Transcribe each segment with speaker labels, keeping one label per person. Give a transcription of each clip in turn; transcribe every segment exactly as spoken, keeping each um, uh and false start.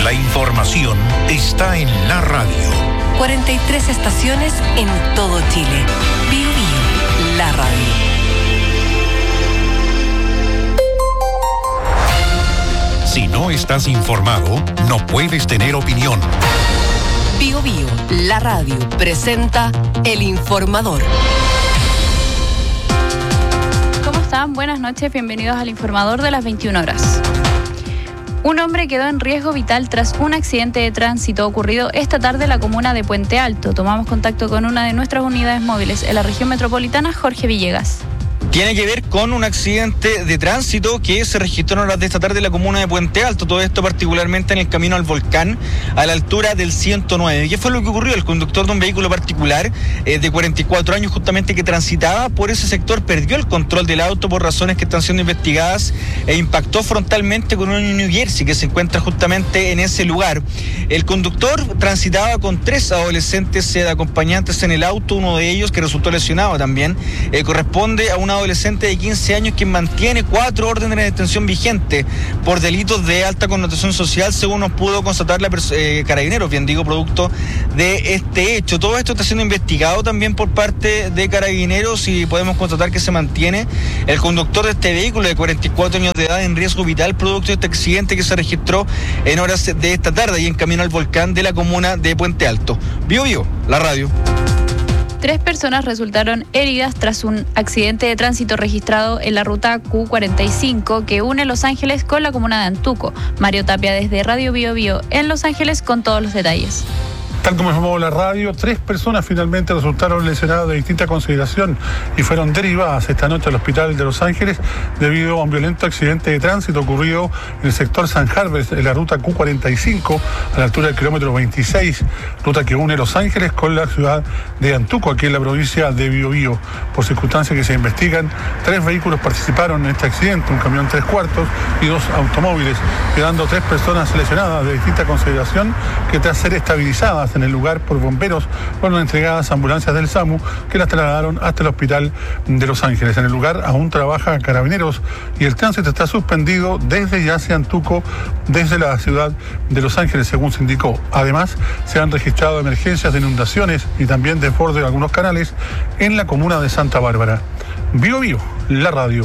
Speaker 1: La información está en la radio.
Speaker 2: cuarenta y tres estaciones en todo Chile. Bio Bio, la radio.
Speaker 1: Si no estás informado, no puedes tener opinión.
Speaker 2: Bio Bio, la radio, presenta El Informador.
Speaker 3: ¿Cómo están? Buenas noches, bienvenidos al Informador de las veintiuna horas. Un hombre quedó en riesgo vital tras un accidente de tránsito ocurrido esta tarde en la comuna de Puente Alto. Tomamos contacto con una de nuestras unidades móviles en la región metropolitana, Jorge Villegas.
Speaker 4: Tiene que ver con un accidente de tránsito que se registró en horas de esta tarde en la comuna de Puente Alto. Todo esto particularmente en el camino al volcán, a la altura del ciento nueve. ¿Qué fue lo que ocurrió? El conductor de un vehículo particular eh, de cuarenta y cuatro años, justamente que transitaba por ese sector, perdió el control del auto por razones que están siendo investigadas e impactó frontalmente con un New Jersey que se encuentra justamente en ese lugar. El conductor transitaba con tres adolescentes eh, acompañantes en el auto. Uno de ellos, que resultó lesionado también, eh, corresponde a una adolescente de quince años que mantiene cuatro órdenes de detención vigentes por delitos de alta connotación social, según nos pudo constatar la eh, Carabineros, bien digo, producto de este hecho. Todo esto está siendo investigado también por parte de Carabineros y podemos constatar que se mantiene el conductor de este vehículo de cuarenta y cuatro años de edad en riesgo vital, producto de este accidente que se registró en horas de esta tarde y en camino al volcán de la comuna de Puente Alto. Bio Bio, la radio.
Speaker 3: Tres personas resultaron heridas tras un accidente de tránsito registrado en la ruta Q cuarenta y cinco que une Los Ángeles con la comuna de Antuco. Mario Tapia desde Radio Bio Bio en Los Ángeles con todos los detalles.
Speaker 5: Tal como informó la radio, tres personas finalmente resultaron lesionadas de distinta consideración y fueron derivadas esta noche al hospital de Los Ángeles debido a un violento accidente de tránsito ocurrido en el sector San Harvest, en la ruta Q cuarenta y cinco, a la altura del kilómetro veintiséis, ruta que une Los Ángeles con la ciudad de Antuco, aquí en la provincia de Biobío. Por circunstancias que se investigan, tres vehículos participaron en este accidente, un camión tres cuartos y dos automóviles, quedando tres personas lesionadas de distinta consideración que tras ser estabilizadas en el lugar por bomberos fueron entregadas a ambulancias del SAMU que las trasladaron hasta el hospital de Los Ángeles. En el lugar aún trabaja Carabineros y el tránsito está suspendido desde ya hacia Antuco, desde la ciudad de Los Ángeles, según se indicó. Además, se han registrado emergencias de inundaciones y también desborde de algunos canales en la comuna de Santa Bárbara. Bio Bio, la radio.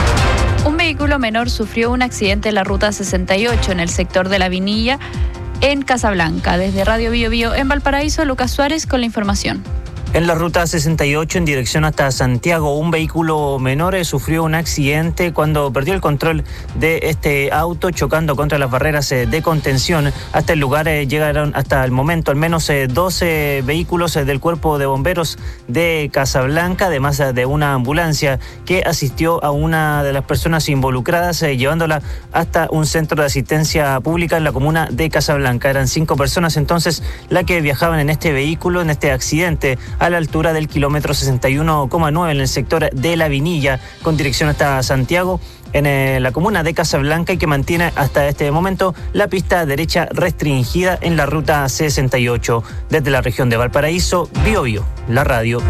Speaker 3: Un vehículo menor sufrió un accidente en la ruta sesenta y ocho en el sector de La Vinilla, en Casablanca. Desde Radio Bio Bio en Valparaíso, Lucas Suárez con la información.
Speaker 6: En la ruta sesenta y ocho, en dirección hasta Santiago, un vehículo menor sufrió un accidente cuando perdió el control de este auto, chocando contra las barreras de contención. Hasta el lugar llegaron hasta el momento al menos doce vehículos del Cuerpo de Bomberos de Casablanca, además de una ambulancia que asistió a una de las personas involucradas, llevándola hasta un centro de asistencia pública en la comuna de Casablanca. Eran cinco personas entonces las que viajaban en este vehículo, en este accidente, a la altura del kilómetro sesenta y uno coma nueve en el sector de La Vinilla, con dirección hasta Santiago, en eh, la comuna de Casablanca, y que mantiene hasta este momento la pista derecha restringida en la ruta sesenta y ocho. Desde la región de Valparaíso, Bio Bio, la radio.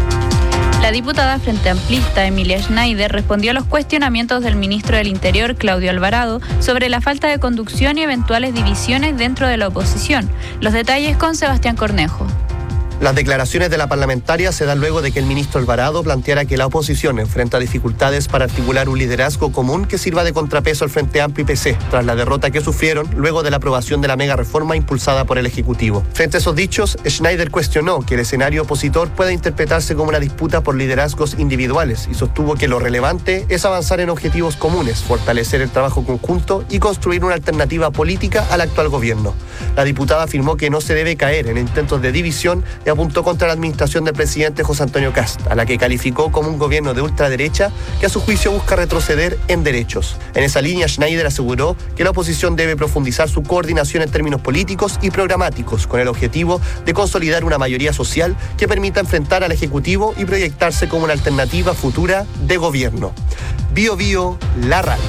Speaker 3: La diputada Frente Amplista Emilia Schneider respondió a los cuestionamientos del ministro del Interior, Claudio Alvarado, sobre la falta de conducción y eventuales divisiones dentro de la oposición. Los detalles con Sebastián Cornejo.
Speaker 7: Las declaraciones de la parlamentaria se dan luego de que el ministro Alvarado planteara que la oposición enfrenta dificultades para articular un liderazgo común que sirva de contrapeso al Frente Amplio y P C, tras la derrota que sufrieron luego de la aprobación de la mega reforma impulsada por el Ejecutivo. Frente a esos dichos, Schneider cuestionó que el escenario opositor pueda interpretarse como una disputa por liderazgos individuales y sostuvo que lo relevante es avanzar en objetivos comunes, fortalecer el trabajo conjunto y construir una alternativa política al actual gobierno. La diputada afirmó que no se debe caer en intentos de división y apuntó contra la administración del presidente José Antonio Kast, a la que calificó como un gobierno de ultraderecha que a su juicio busca retroceder en derechos. En esa línea, Schneider aseguró que la oposición debe profundizar su coordinación en términos políticos y programáticos, con el objetivo de consolidar una mayoría social que permita enfrentar al Ejecutivo y proyectarse como una alternativa futura de gobierno. Bio Bio, la radio.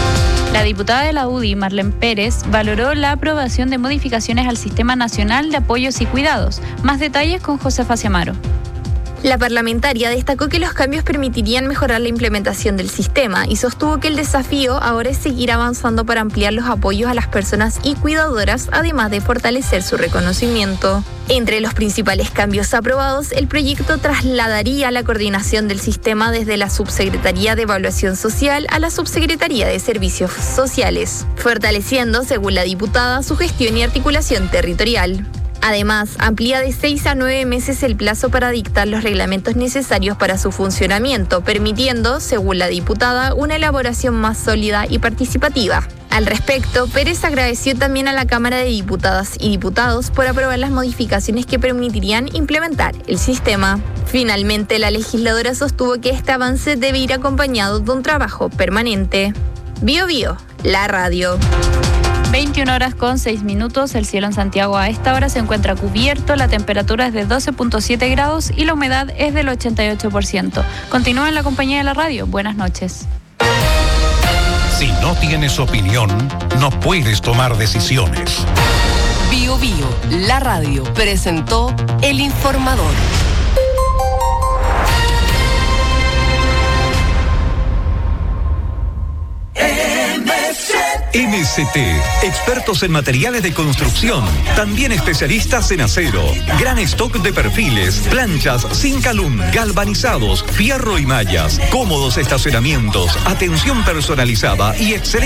Speaker 3: La diputada de la U D I, Marlene Pérez, valoró la aprobación de modificaciones al Sistema Nacional de Apoyos y Cuidados. Más detalles con Josefa Ciamaro.
Speaker 8: La parlamentaria destacó que los cambios permitirían mejorar la implementación del sistema y sostuvo que el desafío ahora es seguir avanzando para ampliar los apoyos a las personas y cuidadoras, además de fortalecer su reconocimiento. Entre los principales cambios aprobados, el proyecto trasladaría la coordinación del sistema desde la Subsecretaría de Evaluación Social a la Subsecretaría de Servicios Sociales, fortaleciendo, según la diputada, su gestión y articulación territorial. Además, amplía de seis a nueve meses el plazo para dictar los reglamentos necesarios para su funcionamiento, permitiendo, según la diputada, una elaboración más sólida y participativa. Al respecto, Pérez agradeció también a la Cámara de Diputadas y Diputados por aprobar las modificaciones que permitirían implementar el sistema. Finalmente, la legisladora sostuvo que este avance debe ir acompañado de un trabajo permanente. Bio Bio, la radio.
Speaker 3: veintiuna horas con seis minutos, el cielo en Santiago a esta hora se encuentra cubierto, la temperatura es de doce punto siete grados y la humedad es del ochenta y ocho por ciento. Continúa en la compañía de la radio. Buenas noches.
Speaker 1: Si no tienes opinión, no puedes tomar decisiones.
Speaker 2: Bio Bio, la radio, presentó El Informador.
Speaker 9: M C T, expertos en materiales de construcción, también especialistas en acero, gran stock de perfiles, planchas, Zincalum, galvanizados, fierro y mallas, cómodos estacionamientos, atención personalizada y excelente